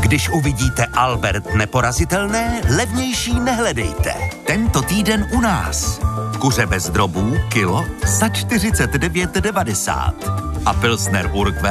Když uvidíte Albert neporazitelné, levnější nehledejte. Tento týden u nás. Kuře bez drobů, kilo za 49,90. A Pilsner Urquell